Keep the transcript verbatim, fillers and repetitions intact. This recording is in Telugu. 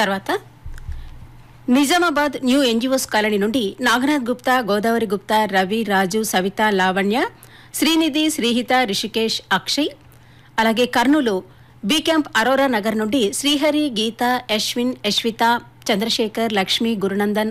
తర్వాత నిజామాబాద్ న్యూ ఎన్జిఓస్ కాలనీ నుండి నాగనాథ్ గుప్తా, గోదావరి గుప్తా, రవి, రాజు, సవిత, లావణ్య, శ్రీనిధి, శ్రీహిత, రిషికేష్, అక్షయ్. అలాగే కర్నూలు బి క్యాంప్ అరోరా నగర్ నుండి శ్రీహరి, గీత, అశ్విన్, యశ్విత, చంద్రశేఖర్, లక్ష్మి, గురునందన్,